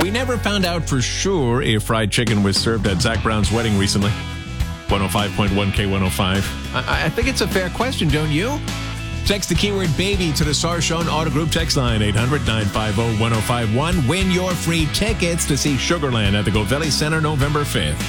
We never found out for sure if fried chicken was served at Zach Brown's wedding recently. 105.1 K105. I think it's a fair question, don't you? Text the keyword baby to the Sarshone Auto Group text line 800-950-1051. Win your free tickets to see Sugarland at the Govelli Center November 5th.